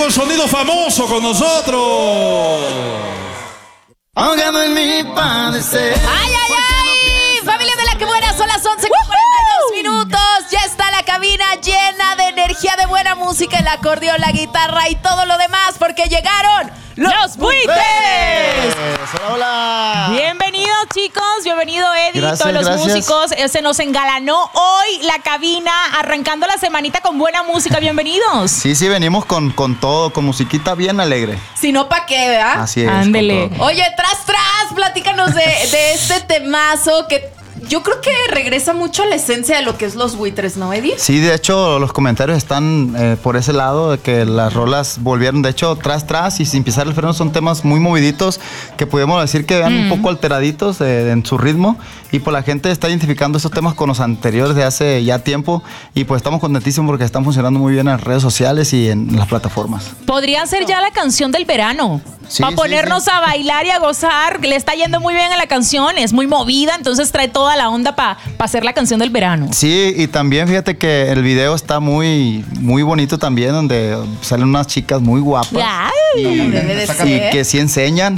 llegó el sonido famoso con nosotros. Ahogado en mi padecer. ¡Ay, ay, ay! Familia de La Que Buena, son las 11:42 minutos. Ya está la cabina llena de energía, de buena música, el acordeón, la guitarra y todo lo demás, porque llegaron los Buitres. Hola, hola. Bienvenidos, chicos. Bienvenido, Eddie, Gracias, todos los gracias. músicos. Se nos engalanó hoy la cabina, arrancando la semanita con buena música. Bienvenidos. Sí, venimos con todo, con musiquita bien alegre. Si no, ¿pa' qué, verdad? Así es. Ándele. con todo. Oye, tras, platícanos de este temazo que yo creo que regresa mucho a la esencia de lo que es los buitres, ¿no, Eddie? Sí, de hecho, los comentarios están por ese lado, de que las rolas volvieron, de hecho, tras y sin pisar el freno, son temas muy moviditos, que podemos decir que van un poco alteraditos en su ritmo, y pues la gente está identificando esos temas con los anteriores de hace ya tiempo, y pues estamos contentísimos porque están funcionando muy bien en las redes sociales y en las plataformas. Podría ser ya la canción del verano. Sí, para ponernos sí. a bailar y a gozar. Le está yendo muy bien a la canción, es muy movida, entonces trae toda la onda para hacer la canción del verano. Sí, y también fíjate que el video está muy, muy bonito también, donde salen unas chicas muy guapas. Ay. Debe de Y ser. que sí enseñan.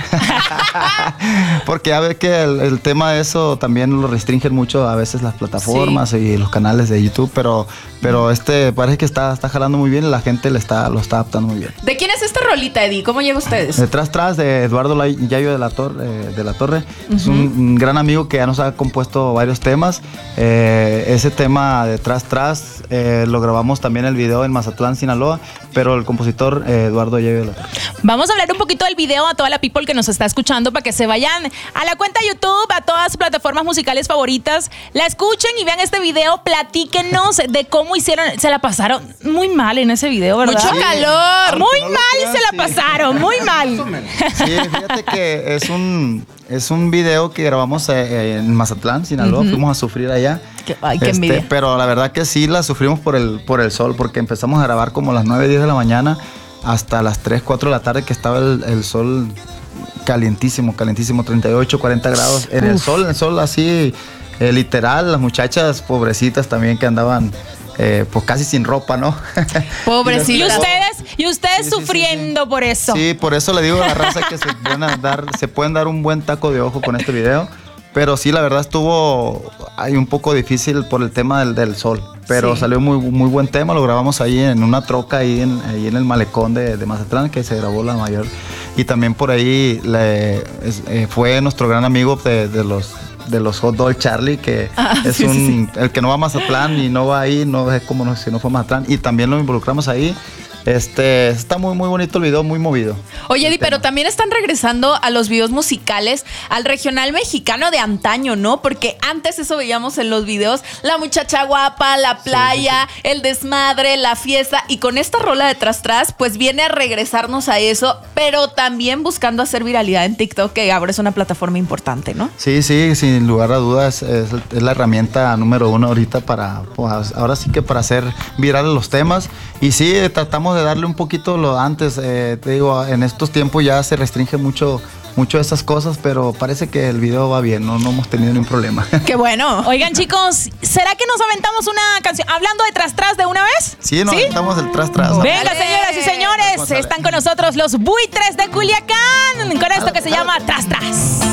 Porque ya ves que el tema de eso también lo restringen mucho a veces las plataformas y los canales de YouTube, pero parece que está jalando muy bien y la gente lo está adaptando muy bien. ¿De quién es esta rolita, Eddie? ¿Cómo llega a ustedes? Tras de Eduardo Yayo de la Torre. Es un gran amigo que ya nos ha compuesto varios temas. Ese tema de Tras lo grabamos también el video en Mazatlán, Sinaloa, pero el compositor Eduardo Yayo de la Torre. Vamos a hablar un poquito del video a toda la people que nos está escuchando para que se vayan a la cuenta de YouTube, a todas sus plataformas musicales favoritas, la escuchen y vean este video, platíquenos de cómo hicieron, se la pasaron muy mal en ese video, ¿verdad? Mucho calor. Muy no lo mal crean, se la sí. pasaron, muy mal. Sí, fíjate que es un video que grabamos en Mazatlán, Sinaloa. Fuimos a sufrir allá. Ay, qué envidia. Pero la verdad que sí la sufrimos por el sol, porque empezamos a grabar como a las 9, 10 de la mañana hasta las 3, 4 de la tarde, que estaba el sol calientísimo, 38, 40 grados. En el sol así, literal, las muchachas pobrecitas también que andaban pues casi sin ropa, ¿no? Pobrecita. Y ustedes Sí, sufriendo por eso. Sí, por eso le digo a la raza que se pueden dar un buen taco de ojo con este video. Pero sí, la verdad estuvo ahí un poco difícil por el tema del sol. Pero salió muy, muy buen tema. Lo grabamos ahí en una troca ahí en el malecón de Mazatlán, que se grabó la mayor. Y también por ahí fue nuestro gran amigo de los Hot Dog, Charlie, que es el que no va a Mazatlán y no va ahí, no es como si no fue a Mazatlán. Y también lo involucramos ahí. Está muy, muy bonito el video, muy movido. Oye, Eddie, pero también están regresando a los videos musicales, al regional mexicano de antaño, ¿no? Porque antes eso veíamos en los videos, la muchacha guapa, la playa, el desmadre, la fiesta. Y con esta rola de Tras, pues viene a regresarnos a eso, pero también buscando hacer viralidad en TikTok, que ahora es una plataforma importante, ¿no? Sí, sin lugar a dudas, es la herramienta número 1 ahorita ahora sí que para hacer virales los temas. Y sí, tratamos de darle un poquito lo antes, te digo, en estos tiempos ya se restringe mucho esas cosas, pero parece que el video va bien, no hemos tenido ningún problema. ¡Qué bueno! Oigan, chicos, ¿será que nos aventamos una canción hablando de Tras de una vez? Sí, nos aventamos el Tras. Venga, señoras y señores, están con nosotros los Buitres de Culiacán, con esto que se llama Tras.